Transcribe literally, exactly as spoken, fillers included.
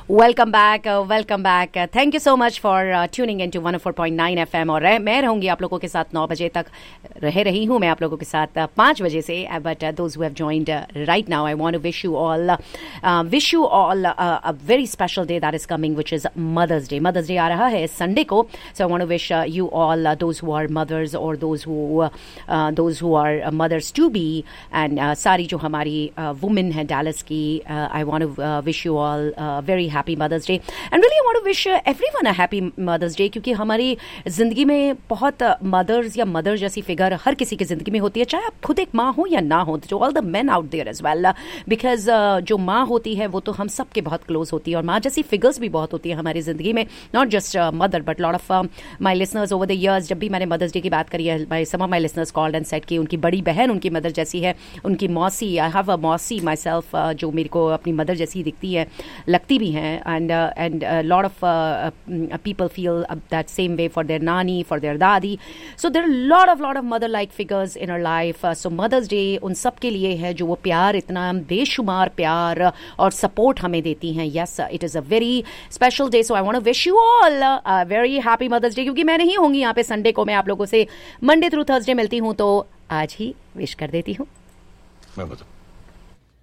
Welcome back, welcome back. Thank you so much for tuning in to one O four point nine F M. और मैं रहूंगी आप लोगों के साथ नौ बजे तक. रह रही हूँ मैं आप लोगों के साथ पाँच बजे से. But those who have joined right now, I want to wish you all wish you all a very special day that is coming, which is mother's day. Mother's day आ रहा है संडे को. सो I want to wish you all, those who are mother's और those who those who are mother's to be, and सारी जो हमारी women है Dallas की, I want to wish you all very happy mother's day. And really I want to wish everyone a happy mother's day, क्योंकि हमारी जिंदगी में बहुत मदर्स या मदर जैसी फिगर हर किसी की जिंदगी में होती है, चाहे आप खुद एक माँ हो या ना हो. जो all the main out there as well, because जो माँ होती है वो तो हम सब के बहुत क्लोज होती है, और माँ जैसी फिगर्स भी बहुत होती है हमारी जिंदगी में. Not just mother but lot of my listeners over the years. जब भी मैंने मदर्स डे की बात करी है, माई सम of my listeners called and said कि उनकी बड़ी बहन उनकी मदर जैसी है, उनकी मौसी. आई हैव अ मौसी माई सेल्फ जो मेरे को अपनी मदर जैसी दिखती है, लगती भी हैं. And and lot of people feel uh, that same way for their nani, for their dadi. So there are a lot of lot of mother like figures in our life. Uh, so Mother's Day उन सब के लिए है जो वो प्यार, इतना बेशुमार प्यार और सपोर्ट हमें देती हैं. Yes, uh, it is a very special day. So I want to wish you all uh, a very happy Mother's Day. क्योंकि मैं नहीं होंगी यहाँ पे संडे को, मैं आप लोगों से मंडे थ्रू थर्सडे मिलती हूँ, तो आज ही विश कर देती हूँ. मैं बता